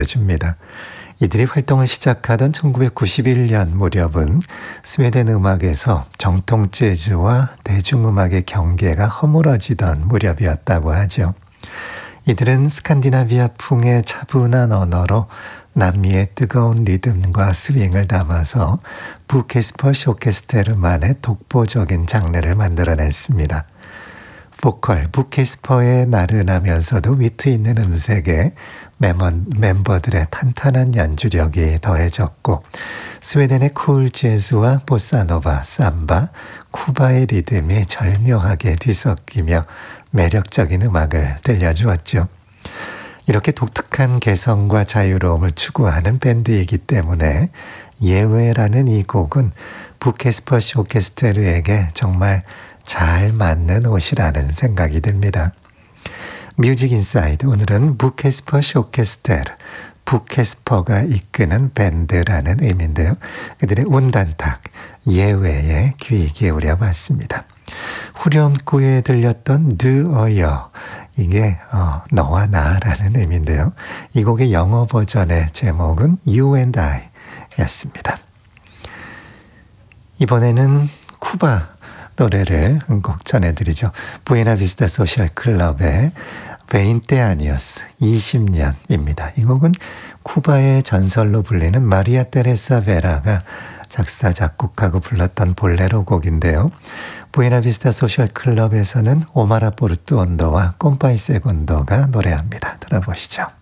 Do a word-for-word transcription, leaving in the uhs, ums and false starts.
줍니다. 이들이 활동을 시작하던 천구백구십일 년 무렵은 스웨덴 음악에서 정통 재즈와 대중음악의 경계가 허물어지던 무렵이었다고 하죠. 이들은 스칸디나비아풍의 차분한 언어로 남미의 뜨거운 리듬과 스윙을 담아서 부케스퍼 쇼케스테르만의 독보적인 장르를 만들어냈습니다. 보컬 부케스퍼의 나른하면서도 위트 있는 음색에 멤버들의 탄탄한 연주력이 더해졌고 스웨덴의 쿨 재즈와 보사노바, 삼바, 쿠바의 리듬이 절묘하게 뒤섞이며 매력적인 음악을 들려주었죠. 이렇게 독특한 개성과 자유로움을 추구하는 밴드이기 때문에 예외라는 이 곡은 부케스퍼 쇼케스테르에게 정말 잘 맞는 옷이라는 생각이 듭니다. 뮤직 인사이드, 오늘은 부케스퍼 쇼케스테르, 부케스퍼가 이끄는 밴드라는 의미인데요. 그들의 운단탁, 예외에 귀 기울여 봤습니다. 후렴구에 들렸던 드어여, 이게 어, 너와 나라는 의미인데요. 이 곡의 영어 버전의 제목은 You and I 였습니다. 이번에는 쿠바 노래를 한 곡 전해드리죠. 부에나비스타 소셜 클럽의 베인테 아니오스 이십 년입니다. 이 곡은 쿠바의 전설로 불리는 마리아 테레사 베라가 작사 작곡하고 불렀던 볼레로 곡인데요. 부에나비스타 소셜 클럽에서는 오마라 포르투온도와 꼼파이 세곤도가 노래합니다. 들어보시죠.